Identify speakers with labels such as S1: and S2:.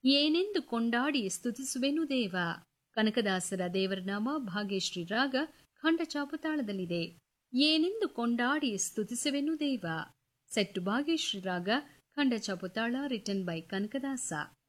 S1: ಏನೆಂದು ಕೊಂಡಾಡಿ ಸ್ತುತಿಸುವೆನು ದೇವ. ಕನಕದಾಸರ ದೇವರ ನಾಮ ಭಾಗ್ಯಶ್ರೀ ರಾಗ ಖಂಡ ಚಾಪತಾಳದಲ್ಲಿದೆ. ಏನೆಂದು ಕೊಂಡಾಡಿ ಸ್ತುತಿಸುವೆನು ದೇವ. ಸೆಟ್ಟು ಭಾಗ್ಯಶ್ರೀ ರಾಗ ಖಂಡ ಚಾಪತಾಳ ರಿಟನ್ ಬೈ ಕನಕದಾಸ.